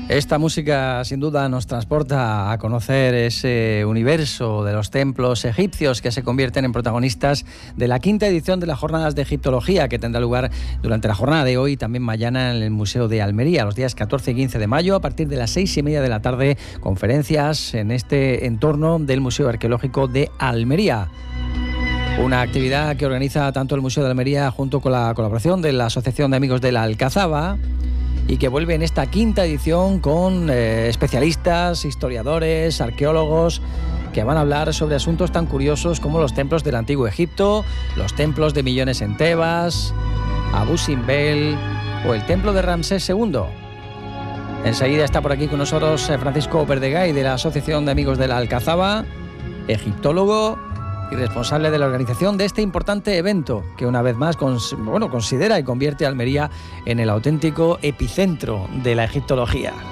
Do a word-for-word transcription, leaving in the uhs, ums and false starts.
Esta música sin duda nos transporta a conocer ese universo de los templos egipcios que se convierten en protagonistas de la quinta edición de las Jornadas de Egiptología, que tendrá lugar durante la jornada de hoy y también mañana en el Museo de Almería, los días catorce y quince de mayo, a partir de las seis y media de la tarde, conferencias en este entorno del Museo Arqueológico de Almería. Una actividad que organiza tanto el Museo de Almería junto con la colaboración de la Asociación de Amigos de la Alcazaba, y que vuelve en esta quinta edición con eh, especialistas, historiadores, arqueólogos, que van a hablar sobre asuntos tan curiosos como los templos del Antiguo Egipto, los templos de Millones en Tebas, Abu Simbel o el templo de Ramsés segundo. Enseguida está por aquí con nosotros Francisco Verdegay, de la Asociación de Amigos de la Alcazaba, egiptólogo y responsable de la organización de este importante evento, que una vez más cons- bueno, considera y convierte a Almería en el auténtico epicentro de la egiptología.